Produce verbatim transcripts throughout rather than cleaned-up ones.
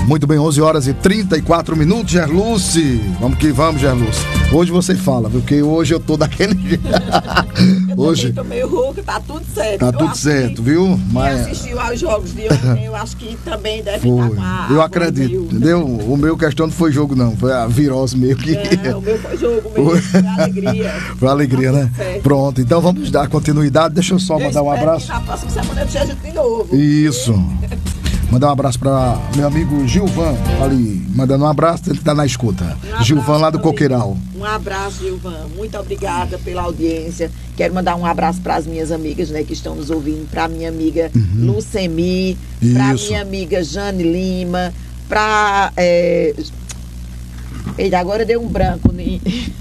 Muito bem, onze horas e trinta e quatro minutos, Gerluce. Vamos que vamos, Gerluce. Hoje você fala, viu? Porque hoje eu tô daquele jeito. Hoje. Eu tô meio rouca, tá tudo certo. Tá tudo certo, viu? Mas quem assistiu aos jogos de ontem, eu acho que também deve estar com a... Eu acredito, meio... entendeu? O meu questão não foi jogo, não. Foi a virose meio que... É, o meu foi jogo mesmo. Foi alegria. Foi alegria, tá, né? Certo. Pronto, então vamos dar continuidade. Deixa eu só eu mandar um abraço. Na próxima semana eu te de novo. Isso. Mandar um abraço para meu amigo Gilvan, ali, mandando um abraço, ele tá na escuta. Um Gilvan lá do Coqueiral. Um abraço, Gilvan. Muito obrigada pela audiência. Quero mandar um abraço para as minhas amigas, né, que estão nos ouvindo, para minha amiga uhum. Lucemi, para minha amiga Jane Lima, para é... Eita, agora deu um branco, né?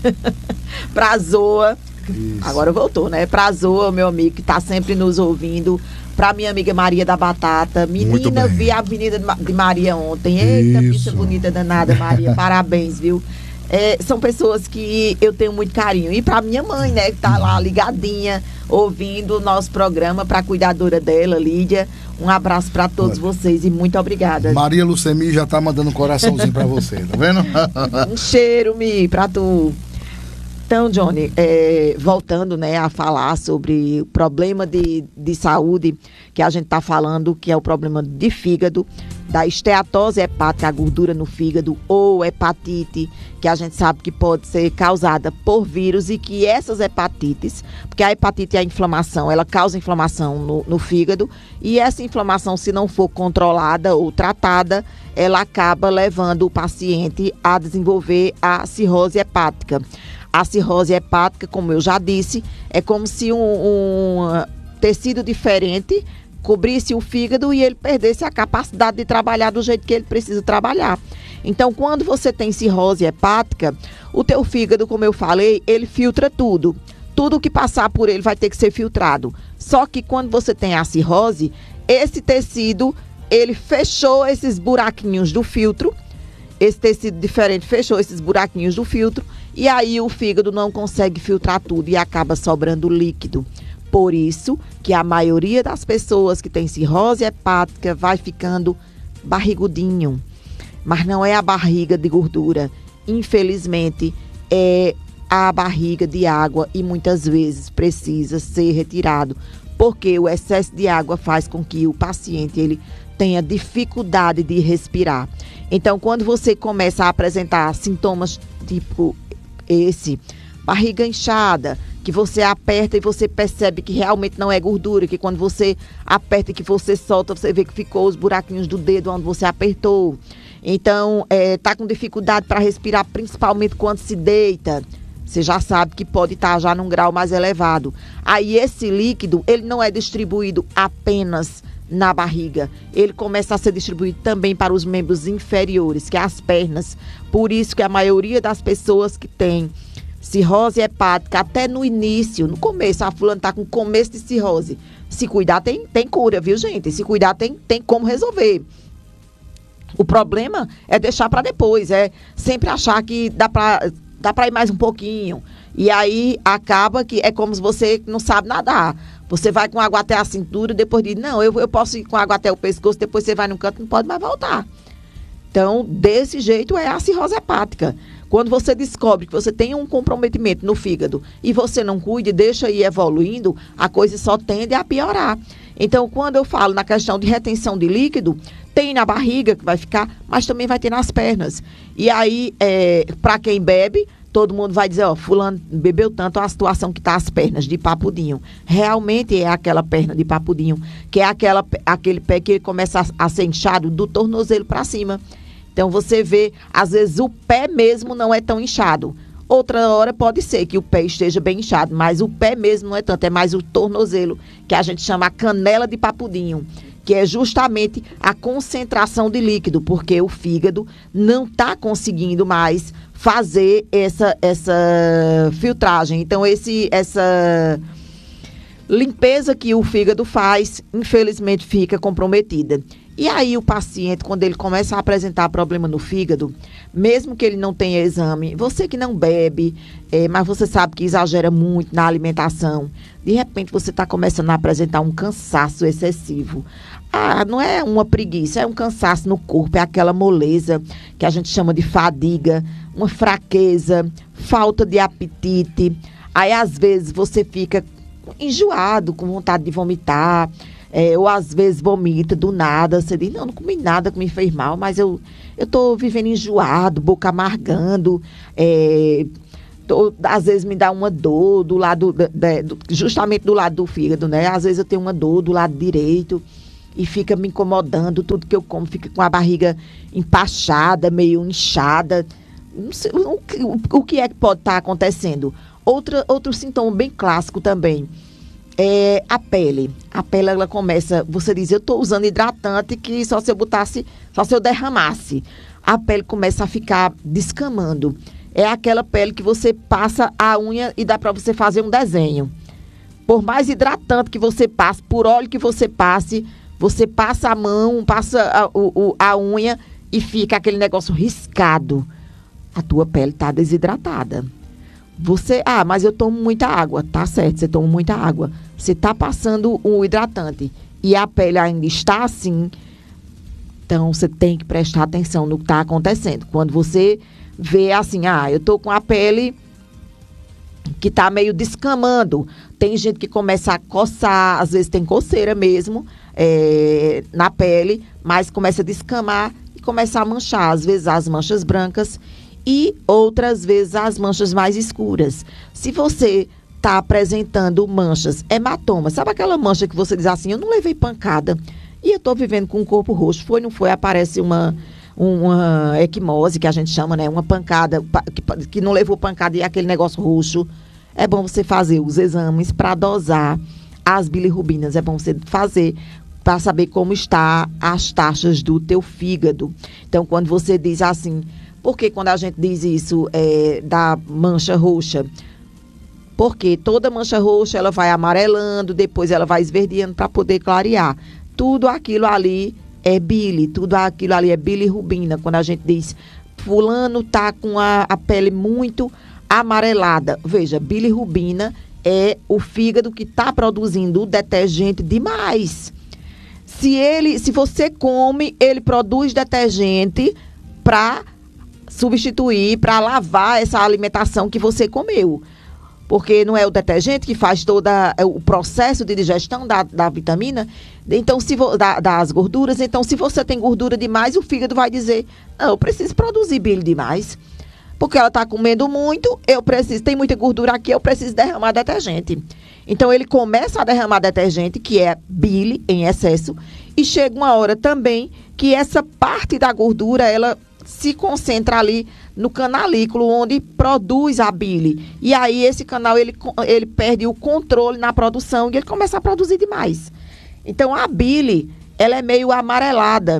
Pra Zoa. Isso. Agora voltou, né? Pra Zoa, meu amigo, que tá sempre nos ouvindo. Pra minha amiga Maria da Batata. Menina, vi a Avenida de Maria ontem. Eita, Isso. bicha bonita danada, Maria. Parabéns, viu? É, são pessoas que eu tenho muito carinho. E pra minha mãe, né? Que tá lá ligadinha, ouvindo o nosso programa, pra cuidadora dela, Lídia. Um abraço pra todos Olha. vocês e muito obrigada. Maria Lucemi já tá mandando um coraçãozinho pra você, tá vendo? Um cheiro, Mi, pra tu. Então, Johnny, é, voltando, né, a falar sobre o problema de, de saúde que a gente está falando, que é o problema de fígado, da esteatose hepática, a gordura no fígado, ou hepatite, que a gente sabe que pode ser causada por vírus e que essas hepatites, porque a hepatite é a inflamação, ela causa inflamação no, no fígado e essa inflamação, se não for controlada ou tratada, ela acaba levando o paciente a desenvolver a cirrose hepática. A cirrose hepática, como eu já disse, é como se um, um tecido diferente cobrisse o fígado e ele perdesse a capacidade de trabalhar do jeito que ele precisa trabalhar. Então, quando você tem cirrose hepática, o teu fígado, como eu falei, ele filtra tudo. Tudo que passar por ele vai ter que ser filtrado. Só que quando você tem a cirrose, esse tecido, ele fechou esses buraquinhos do filtro. Esse tecido diferente fechou esses buraquinhos do filtro e aí o fígado não consegue filtrar tudo e acaba sobrando líquido. Por isso que a maioria das pessoas que tem cirrose hepática vai ficando barrigudinho. Mas não é a barriga de gordura. Infelizmente, é a barriga de água e muitas vezes precisa ser retirado. Porque o excesso de água faz com que o paciente ele tenha dificuldade de respirar. Então, quando você começa a apresentar sintomas tipo esse, barriga inchada, que você aperta e você percebe que realmente não é gordura, que quando você aperta e que você solta, você vê que ficou os buraquinhos do dedo onde você apertou. Então, é, tá com dificuldade para respirar, principalmente quando se deita. Você já sabe que pode estar já num grau mais elevado. Aí esse líquido, ele não é distribuído apenas na barriga. Ele começa a ser distribuído também para os membros inferiores, que é as pernas. Por isso que a maioria das pessoas que tem cirrose hepática, até no início, no começo, a fulana está com começo de cirrose. Se cuidar, tem, tem cura, viu, gente? Se cuidar, tem, tem como resolver. O problema é deixar para depois, é sempre achar que dá para dá para ir mais um pouquinho. E aí acaba que é como se você não sabe nadar. Você vai com água até a cintura, depois diz, não, eu, eu posso ir com água até o pescoço, depois você vai num canto, não pode mais voltar. Então, desse jeito é a cirrose hepática. Quando você descobre que você tem um comprometimento no fígado e você não cuida e deixa ir evoluindo, a coisa só tende a piorar. Então, quando eu falo na questão de retenção de líquido, tem na barriga que vai ficar, mas também vai ter nas pernas. E aí, é, para quem bebe, todo mundo vai dizer, ó, fulano bebeu tanto, a situação que tá as pernas de papudinho. Realmente é aquela perna de papudinho, que é aquela, aquele pé que ele começa a, a ser inchado do tornozelo para cima. Então, você vê, às vezes o pé mesmo não é tão inchado. Outra hora pode ser que o pé esteja bem inchado, mas o pé mesmo não é tanto, é mais o tornozelo, que a gente chama a canela de papudinho, que é justamente a concentração de líquido, porque o fígado não está conseguindo mais fazer essa, essa filtragem. Então, esse, essa limpeza que o fígado faz, infelizmente, fica comprometida. E aí o paciente, quando ele começa a apresentar problema no fígado, mesmo que ele não tenha exame, você que não bebe, é, mas você sabe que exagera muito na alimentação, de repente você está começando a apresentar um cansaço excessivo. ah, não é uma preguiça, é um cansaço no corpo, é aquela moleza que a gente chama de fadiga, uma fraqueza, falta de apetite. Aí, às vezes, você fica enjoado, com vontade de vomitar, é, ou às vezes vomita do nada. Você diz, não, não comi nada que me fez mal, mas eu estou vivendo enjoado, boca amargando, é, tô, às vezes me dá uma dor do lado, de, de, do, justamente do lado do fígado, né? Às vezes eu tenho uma dor do lado direito e fica me incomodando, tudo que eu como fica com a barriga empachada, meio inchada. Não sei, o, o, o que é que pode estar acontecendo? Outra, outro sintoma bem clássico também é a pele. A pele, ela começa, você diz, eu estou usando hidratante que só se eu botasse, só se eu derramasse. A pele começa a ficar descamando. É aquela pele que você passa a unha e dá para você fazer um desenho. Por mais hidratante que você passe, por óleo que você passe, você passa a mão, passa a, o, a unha e fica aquele negócio riscado. A tua pele está desidratada. Você, ah, mas eu tomo muita água. Tá certo, você toma muita água. Você está passando o hidratante e a pele ainda está assim. Então, você tem que prestar atenção no que está acontecendo. Quando você vê assim, ah, eu estou com a pele que está meio descamando. Tem gente que começa a coçar, às vezes tem coceira mesmo é, na pele, mas começa a descamar e começa a manchar. Às vezes as manchas brancas e outras vezes as manchas mais escuras. Se você está apresentando manchas, hematoma, sabe aquela mancha que você diz assim, eu não levei pancada e eu estou vivendo com o corpo roxo, foi, não foi, aparece uma, uma equimose, que a gente chama, né, uma pancada, que, que não levou pancada e aquele negócio roxo, é bom você fazer os exames para dosar as bilirrubinas, é bom você fazer para saber como está as taxas do teu fígado. Então, quando você diz assim, porque quando a gente diz isso é, da mancha roxa, porque toda mancha roxa ela vai amarelando, depois ela vai esverdeando para poder clarear. Tudo aquilo ali é bile, tudo aquilo ali é bilirrubina. Quando a gente diz fulano tá com a, a pele muito amarelada, veja, bilirrubina é o fígado que está produzindo o detergente demais. Se ele, se você come, ele produz detergente para substituir, para lavar essa alimentação que você comeu. Porque não é o detergente que faz todo o processo de digestão da, da vitamina, então, se vo, da, das gorduras. Então, se você tem gordura demais, o fígado vai dizer, não, eu preciso produzir bile demais. Porque ela está comendo muito, eu preciso, tem muita gordura aqui, eu preciso derramar detergente. Então, ele começa a derramar detergente, que é bile em excesso, e chega uma hora também que essa parte da gordura, ela se concentra ali no canalículo, onde produz a bile. E aí, esse canal, ele, ele perde o controle na produção e ele começa a produzir demais. Então, a bile, ela é meio amarelada.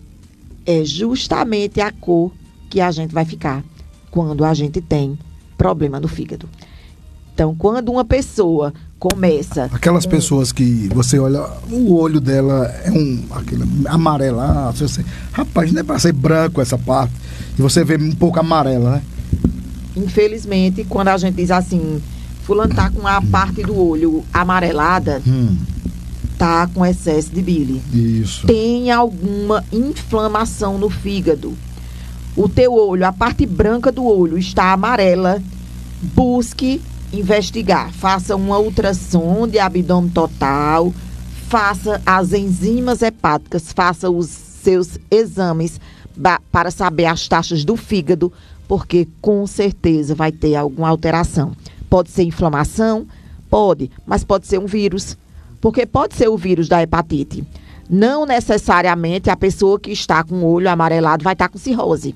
É justamente a cor que a gente vai ficar quando a gente tem problema no fígado. Então, quando uma pessoa começa... Aquelas um... pessoas que você olha, o olho dela é um aquele amarelado, você, rapaz, não é para ser branco essa parte, e você vê um pouco amarela, né? Infelizmente, quando a gente diz assim, fulano tá com a parte do olho amarelada, hum. tá com excesso de bile. Isso. Tem alguma inflamação no fígado. O teu olho, a parte branca do olho está amarela, busque investigar. Faça uma ultrassom de abdômen total, faça as enzimas hepáticas, faça os seus exames para saber as taxas do fígado, porque com certeza vai ter alguma alteração. Pode ser inflamação? Pode, mas pode ser um vírus, porque pode ser o vírus da hepatite. Não necessariamente a pessoa que está com o olho amarelado vai estar com cirrose.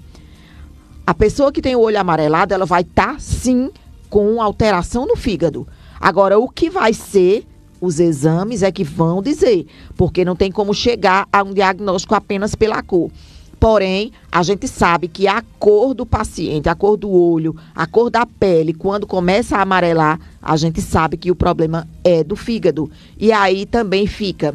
A pessoa que tem o olho amarelado, ela vai estar, sim, com alteração no fígado. Agora, o que vai ser, os exames é que vão dizer, porque não tem como chegar a um diagnóstico apenas pela cor. Porém, a gente sabe que a cor do paciente, a cor do olho, a cor da pele, quando começa a amarelar, a gente sabe que o problema é do fígado. E aí também fica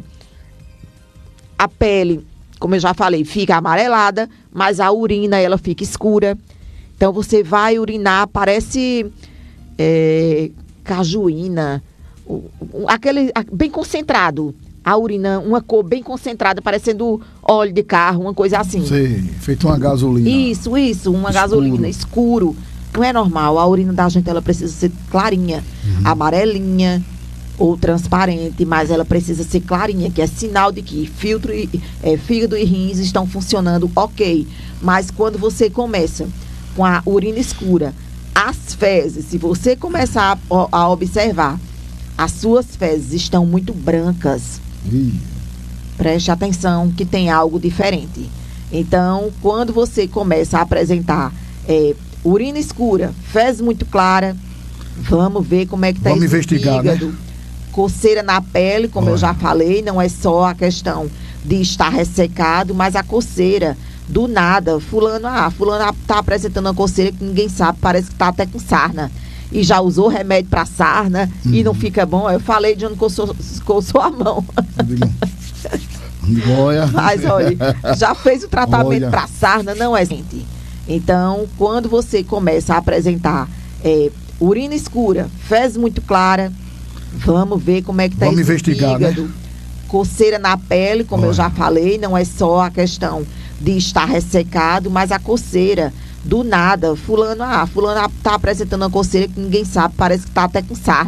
a pele, como eu já falei, fica amarelada, mas a urina, ela fica escura. Então, você vai urinar, parece é, cajuína, aquele bem concentrado. a urina, uma cor bem concentrada, parecendo óleo de carro, uma coisa assim. Sei, feito uma gasolina. Isso, isso, uma Escuro. gasolina, escuro. Não é normal, a urina da gente ela precisa ser clarinha, uhum. amarelinha ou transparente, mas ela precisa ser clarinha, que é sinal de que filtro e, é, fígado e rins estão funcionando ok. Mas quando você começa com a urina escura, as fezes, se você começar a, a observar, as suas fezes estão muito brancas. Ih. Preste atenção que tem algo diferente. Então, quando você começa a apresentar é, urina escura, fezes muito clara, vamos ver como é que está esse investigar, fígado. Né? Coceira na pele, como Olha. eu já falei, não é só a questão de estar ressecado, mas a coceira, do nada, fulano, ah, fulano está apresentando uma coceira que ninguém sabe, parece que está até com sarna. E já usou remédio para sarna uhum. e não fica bom. Eu falei de onde coçou, coçou a mão. Olha. Mas olha, já fez o tratamento para sarna, não é, gente? Então, quando você começa a apresentar é, urina escura, fezes muito clara, vamos ver como é que está esse investigar, fígado. Né? Coceira na pele, como olha. eu já falei, não é só a questão de estar ressecado, mas a coceira, do nada, fulano, ah, fulano está apresentando uma coceira que ninguém sabe, parece que está até com sarna.